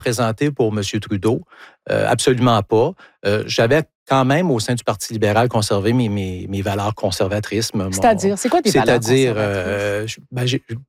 présenté pour M. Trudeau. Absolument pas. J'avais quand même, au sein du Parti libéral, conservé mes valeurs conservatrices. C'est-à-dire, c'est quoi tes valeurs conservatrices?